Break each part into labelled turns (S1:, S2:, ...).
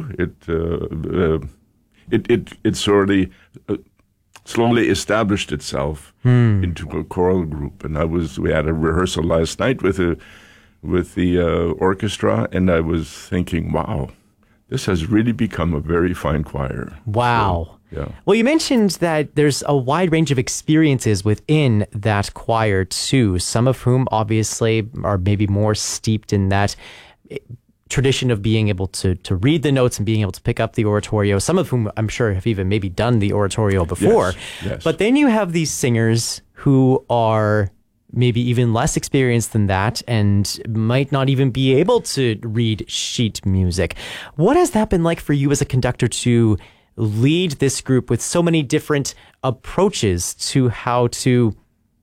S1: grew. It sort of slowly established itself into a choral group. And we had a rehearsal last night with the orchestra, and I was thinking, wow, this has really become a very fine choir.
S2: Wow.
S1: So, yeah.
S2: Well, you mentioned that there's a wide range of experiences within that choir too, some of whom obviously are maybe more steeped in that tradition of being able to read the notes and being able to pick up the oratorio, some of whom I'm sure have even maybe done the oratorio before.
S1: Yes.
S2: But then you have these singers who are maybe even less experienced than that and might not even be able to read sheet music. What has that been like for you as a conductor to lead this group with so many different approaches to how to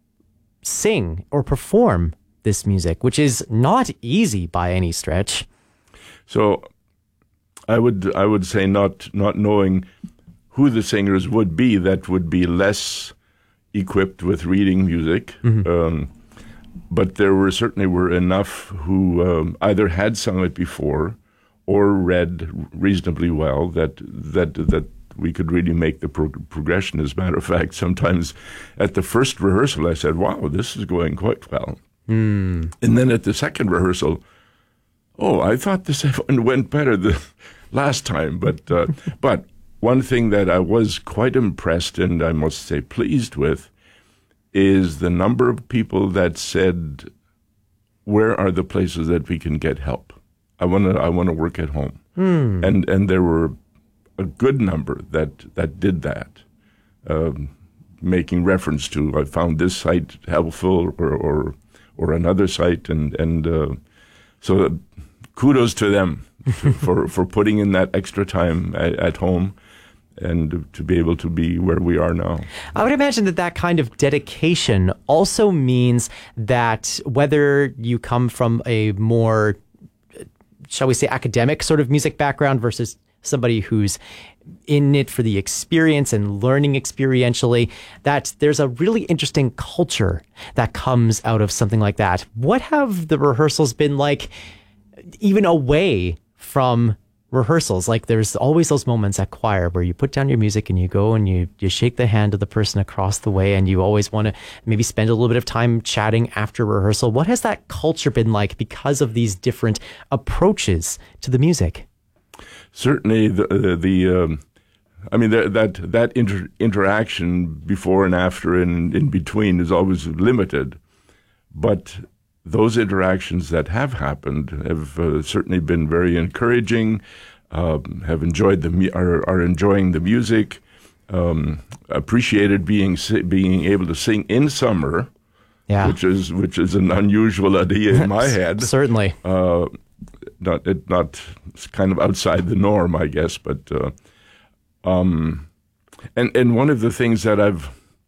S2: sing or perform this music, which is not easy by any stretch?
S1: So I would say not knowing who the singers would be that would be less equipped with reading music. But there certainly were enough who either had sung it before or read reasonably well that we could really make the progression. As a matter of fact, sometimes at the first rehearsal I said, wow, this is going quite well. And then at the second rehearsal, oh, I thought this one went better the last time. But one thing that I was quite impressed and I must say pleased with is the number of people that said, where are the places that we can get help? I want to work at home. And there were a good number that did that, making reference to, I found this site helpful or another site. So kudos to them for putting in that extra time at home and to be able to be where we are now.
S2: I would imagine that kind of dedication also means that whether you come from a more, shall we say, academic sort of music background versus somebody who's in it for the experience and learning experientially, that there's a really interesting culture that comes out of something like that. What have the rehearsals been like, even away from rehearsals? Like, there's always those moments at choir where you put down your music and you go and you shake the hand of the person across the way, and you always want to maybe spend a little bit of time chatting after rehearsal. What has that culture been like because of these different approaches to the music?
S1: Certainly, that interaction before and after and in between is always limited, but those interactions that have happened have certainly been very encouraging. Have enjoyed are enjoying the music. Appreciated being able to sing in summer, which is an unusual idea in my head.
S2: Certainly,
S1: not kind of outside the norm, I guess. But and one of the things that I've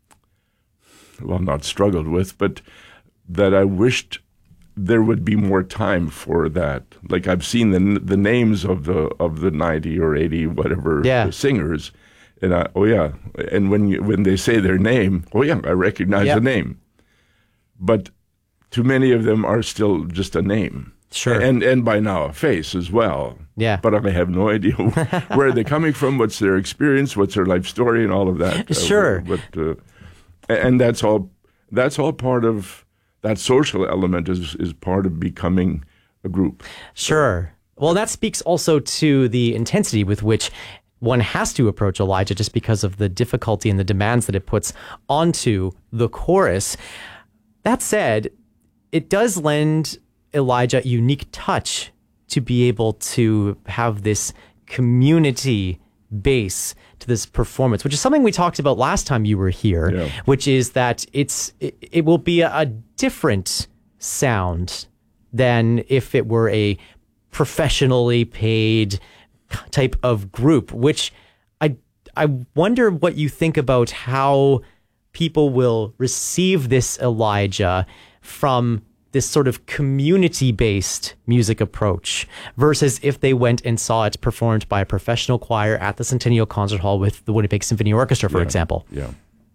S1: not struggled with, but that I wished there would be more time for that. Like, I've seen the names of the 90 or 80 whatever singers, and and when they say their name, I recognize the name. But too many of them are still just a name.
S2: Sure.
S1: And by now a face as well.
S2: Yeah.
S1: But I have no idea where they're coming from, what's their experience, what's their life story, and all of that.
S2: Sure.
S1: And that's all part of that social element is part of becoming a group.
S2: Sure. Well, that speaks also to the intensity with which one has to approach Elijah, just because of the difficulty and the demands that it puts onto the chorus. That said, it does lend Elijah a unique touch to be able to have this community base to this performance, which is something we talked about last time you were here, which is that it will be a different sound than if it were a professionally paid type of group, which I wonder what you think about how people will receive this Elijah from this sort of community-based music approach versus if they went and saw it performed by a professional choir at the Centennial Concert Hall with the Winnipeg Symphony Orchestra, for example.
S1: Yeah.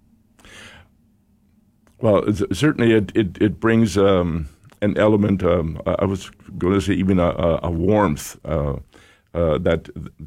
S1: Well, certainly it brings an element, I was going to say even a warmth that